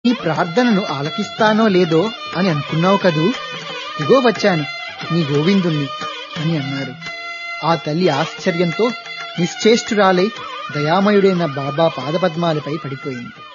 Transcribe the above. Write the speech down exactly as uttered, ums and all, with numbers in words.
ఈ ప్రార్థనను ఆలకిస్తానో లేదో అని అనుకున్నావు కదూ, ఇగో వచ్చాను నీ గోవిందుణ్ణి అని అన్నారు. ఆ తల్లి ఆశ్చర్యంతో నిశ్చేష్టురాలై దయామయుడైన బాబా పాదపద్మాలపై పడిపోయింది.